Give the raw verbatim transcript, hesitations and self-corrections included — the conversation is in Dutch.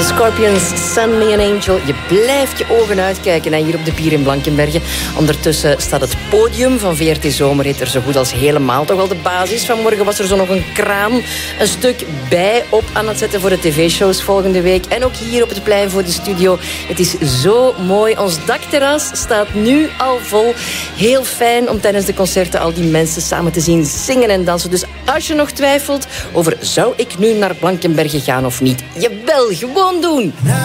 Scorpions, Send Me an Angel. Je blijft je ogen uitkijken hè, hier op de pier in Blankenberge. Ondertussen staat het podium van V R T Zomerhit er zo goed als helemaal. Toch wel de basis. Vanmorgen was er zo nog een kraan een stuk bij op aan het zetten voor de tv-shows volgende week. En ook hier op het plein voor de studio. Het is zo mooi. Ons dakterras staat nu al vol. Heel fijn om tijdens de concerten al die mensen samen te zien zingen en dansen. Dus als je nog twijfelt over zou ik nu naar Blankenberge gaan of niet, jawel, gewoon doen.